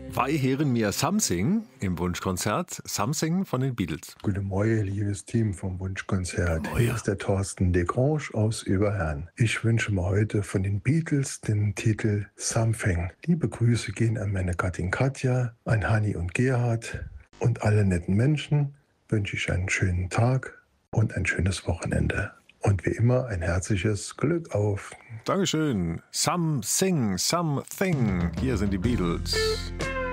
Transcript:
Wij hören mir Something im Wunschkonzert. Something von den Beatles. Guten Morgen, liebes Team vom Wunschkonzert. Guten Morgen. Hier ist der Thorsten Desgrange aus Überherrn. Ich wünsche mir heute von den Beatles den Titel Something. Liebe Grüße gehen an meine Gattin Katja, an Hanni und Gerhard und alle netten Menschen. Wünsche ich einen schönen Tag und ein schönes Wochenende. Und wie immer ein herzliches Glück auf. Dankeschön. Something. Hier sind die Beatles.